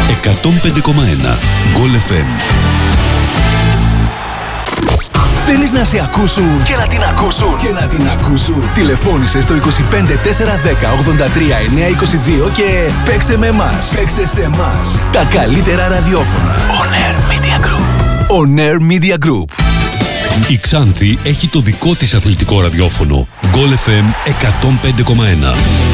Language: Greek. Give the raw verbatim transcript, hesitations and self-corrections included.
εκατόν πέντε κόμμα ένα Γκολ εφ εμ. Θέλεις να σε ακούσουν και να την ακούσουν και να την ακούσουν. Τηλεφώνησε στο είκοσι πέντε τετρακόσια δέκα ογδόντα τρία εννιακόσια είκοσι δύο και παίξε με εμάς. Παίξε σε εμάς. Τα καλύτερα ραδιόφωνα. On Air Media Group. On Air Media Group. Η Ξάνθη έχει το δικό της αθλητικό ραδιόφωνο. Γκολ εφ εμ εκατόν πέντε κόμμα ένα.